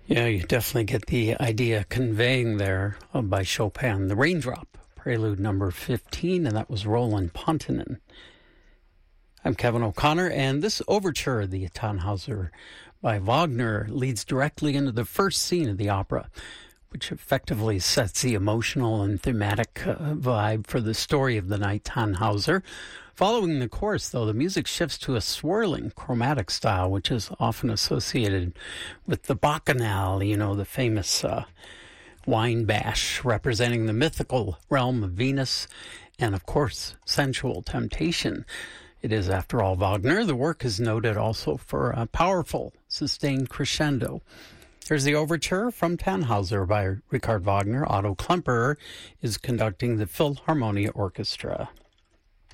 Yeah, you definitely get the idea conveying there by Chopin. The Raindrop, Prelude number 15, and that was Roland Pontinen. I'm Kevin O'Connor, and this overture, the Tannhauser by Wagner, leads directly into the first scene of the opera, which effectively sets the emotional and thematic vibe for the story of the night, Tannhauser. Following the chorus, though, the music shifts to a swirling chromatic style, which is often associated with the Bacchanal, the famous wine bash representing the mythical realm of Venus and, of course, sensual temptation. It is, after all, Wagner. The work is noted also for a powerful, sustained crescendo. Here's the overture from Tannhauser by Richard Wagner. Otto Klemperer is conducting the Philharmonia Orchestra.